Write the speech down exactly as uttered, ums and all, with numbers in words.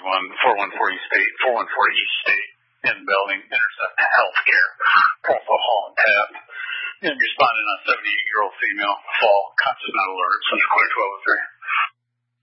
one, four one four East State, four one four East State in building, Intercept Healthcare, Propo Hall and Tap. And responded on seventy-eight-year-old female, fall, constant alert, Central Clear twelve oh three.